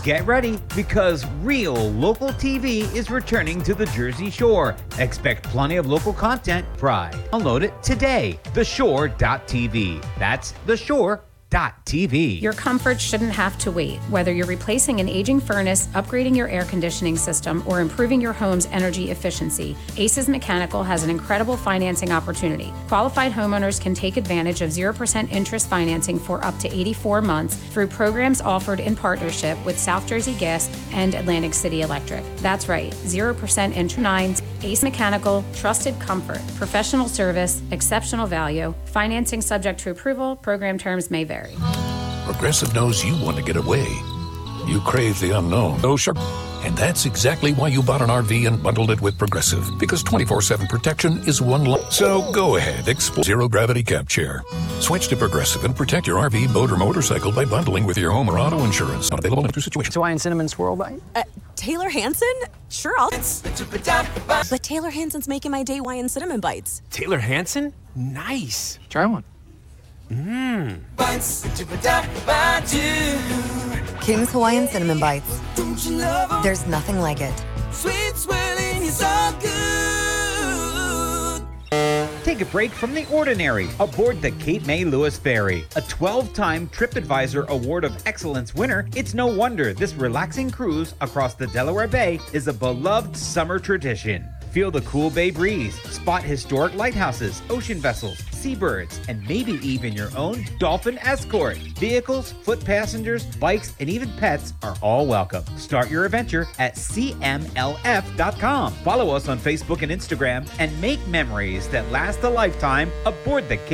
Get ready, because real local TV is returning to the Jersey Shore. Expect plenty of local content. Download it today. TheShore.tv. That's TheShore.tv. Your comfort shouldn't have to wait. Whether you're replacing an aging furnace, upgrading your air conditioning system, or improving your home's energy efficiency, Aces Mechanical has an incredible financing opportunity. Qualified homeowners can take advantage of 0% interest financing for up to 84 months through programs offered in partnership with South Jersey Gas and Atlantic City Electric. That's right, 0% interest. Ace Mechanical, trusted comfort, professional service, exceptional value, financing subject to approval, program terms may vary. Progressive knows you want to get away. You crave the unknown. Oh, sure. And that's exactly why you bought an RV and bundled it with Progressive, because 24/7 protection is one So go ahead, explore Zero Gravity Cab Chair. Switch to Progressive and protect your RV, boat, or motorcycle by bundling with your home or auto insurance. Not available in every situation. Hawaiian Cinnamon Swirl Bite? Taylor Hanson? Sure, I'll... But Taylor Hanson's making my day Hawaiian Cinnamon Bites. Taylor Hanson? Nice. Try one. King's Hawaiian Cinnamon Bites. There's nothing like it. Sweet swirling is so good. Take a break from the ordinary aboard the Cape May Lewis Ferry. A 12-time TripAdvisor Award of Excellence winner, it's no wonder this relaxing cruise across the Delaware Bay is a beloved summer tradition. Feel the cool bay breeze, spot historic lighthouses, ocean vessels, seabirds, and maybe even your own dolphin escort. Vehicles, foot passengers, bikes, and even pets are all welcome. Start your adventure at cmlf.com. Follow us on Facebook and Instagram and make memories that last a lifetime aboard the Cape